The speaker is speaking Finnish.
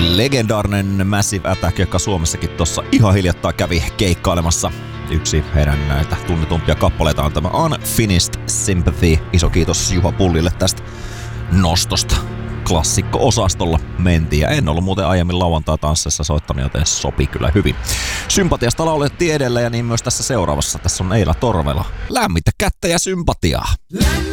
legendaarinen Massive Attack, joka Suomessakin tuossa ihan hiljattain kävi keikkailemassa. Yksi heidän näitä tunnetumpia kappaleita on tämä Unfinished Sympathy. Iso kiitos Juha Pullille tästä nostosta. Klassikko-osastolla mentiin ja en ollut muuten aiemmin lauantai-tanssissa soittanut, joten sopi kyllä hyvin. Sympatiasta laulettiin edelleen ja niin myös tässä seuraavassa. Tässä on Eila Torvela. Lämmintä kättä ja sympatiaa.